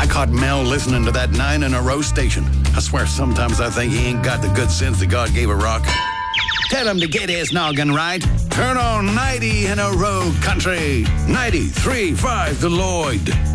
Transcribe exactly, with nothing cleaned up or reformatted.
I caught Mel listening to that nine in a row station. I swear sometimes I think he ain't got the good sense that God gave a rock. Tell him to get his noggin right. Turn on ninety in a row country. ninety-three point five The Lloyd.